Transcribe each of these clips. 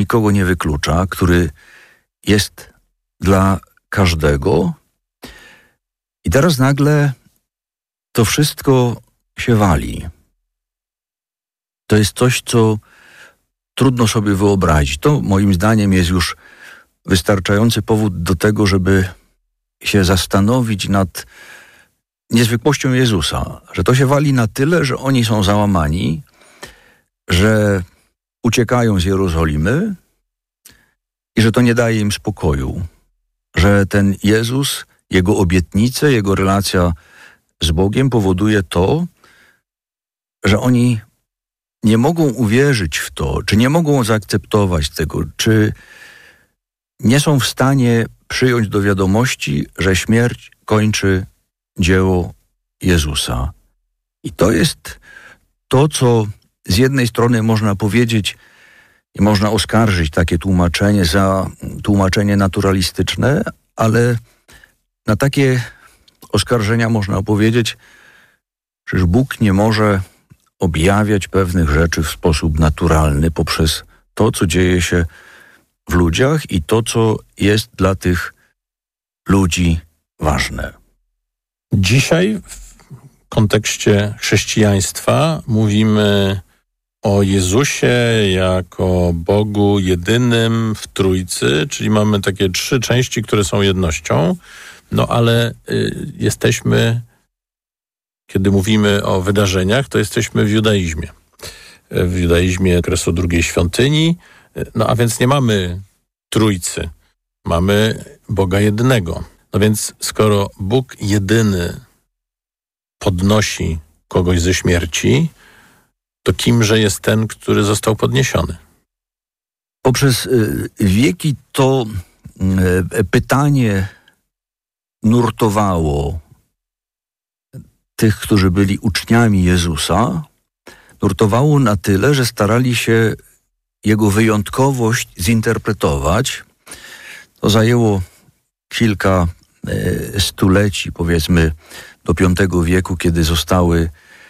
nikogo nie wyklucza, który jest dla każdego. I teraz nagle to wszystko się wali. To jest coś, co trudno sobie wyobrazić. To moim zdaniem jest już wystarczający powód do tego, żeby się zastanowić nad niezwykłością Jezusa. Że to się wali na tyle, że oni są załamani, że uciekają z Jerozolimy i że to nie daje im spokoju. Że ten Jezus, Jego obietnice, Jego relacja z Bogiem powoduje to, że oni nie mogą uwierzyć w to, czy nie mogą zaakceptować tego, czy nie są w stanie przyjąć do wiadomości, że śmierć kończy dzieło Jezusa. I to jest to, co z jednej strony można powiedzieć i można oskarżyć takie tłumaczenie za tłumaczenie naturalistyczne, ale na takie oskarżenia można powiedzieć, że Bóg nie może objawiać pewnych rzeczy w sposób naturalny poprzez to, co dzieje się w ludziach i to, co jest dla tych ludzi ważne. Dzisiaj w kontekście chrześcijaństwa mówimy o Jezusie jako Bogu jedynym w Trójcy, czyli mamy takie 3 części, które są jednością, no ale jesteśmy, kiedy mówimy o wydarzeniach, to jesteśmy w judaizmie. W judaizmie okresu II świątyni, no a więc nie mamy Trójcy, mamy Boga jedynego. No więc skoro Bóg jedyny podnosi kogoś ze śmierci, to kimże jest ten, który został podniesiony? Poprzez wieki to pytanie nurtowało tych, którzy byli uczniami Jezusa, nurtowało na tyle, że starali się Jego wyjątkowość zinterpretować. To zajęło kilka stuleci, powiedzmy do V wieku, kiedy zostały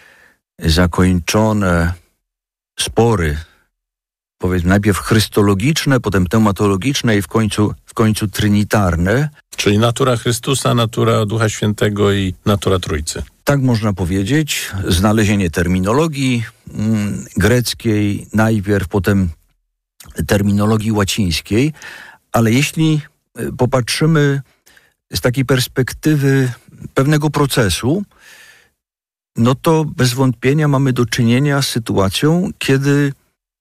zakończone spory, powiedzmy najpierw chrystologiczne, potem teumatologiczne i w końcu trinitarne. Czyli natura Chrystusa, natura Ducha Świętego i natura Trójcy. Tak można powiedzieć. Znalezienie terminologii greckiej najpierw, potem terminologii łacińskiej, ale jeśli popatrzymy z takiej perspektywy pewnego procesu, no to bez wątpienia mamy do czynienia z sytuacją, kiedy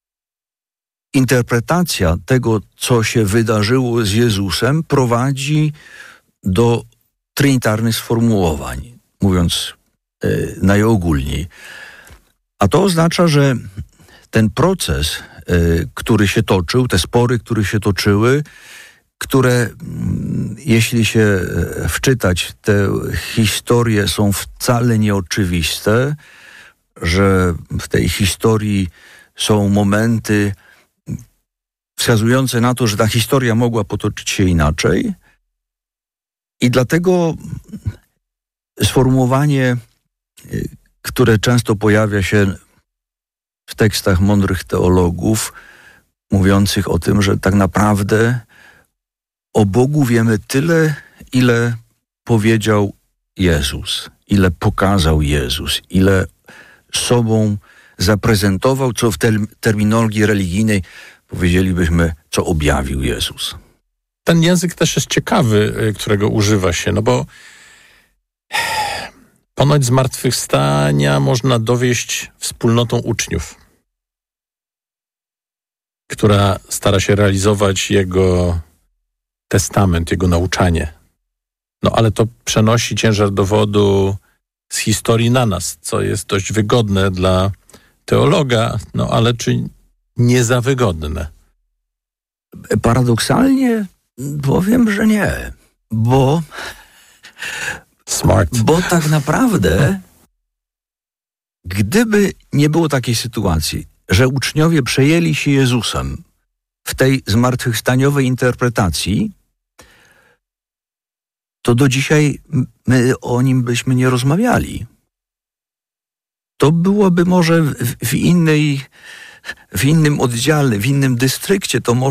interpretacja tego, co się wydarzyło z Jezusem, prowadzi do trinitarnych sformułowań, mówiąc najogólniej. A to oznacza, że ten proces, który się toczył, te spory, które się toczyły, które, jeśli się wczytać w te historie, są wcale nieoczywiste, że w tej historii są momenty wskazujące na to, że ta historia mogła potoczyć się inaczej. I dlatego sformułowanie, które często pojawia się w tekstach mądrych teologów, mówiących o tym, że tak naprawdę o Bogu wiemy tyle, ile powiedział Jezus, ile pokazał Jezus, ile sobą zaprezentował, co w terminologii religijnej powiedzielibyśmy, co objawił Jezus. Ten język też jest ciekawy, którego używa się, no bo ponoć zmartwychwstania można dowieść wspólnotą uczniów, która stara się realizować Jego testament, Jego nauczanie. No ale to przenosi ciężar dowodu z historii na nas, co jest dość wygodne dla teologa, no ale czy nie za wygodne? Paradoksalnie powiem, że nie, bo tak naprawdę gdyby nie było takiej sytuacji, że uczniowie przejęli się Jezusem w tej zmartwychwstaniowej interpretacji, to do dzisiaj my o Nim byśmy nie rozmawiali. To byłoby może w innej w innym oddziale, w innym dystrykcie, to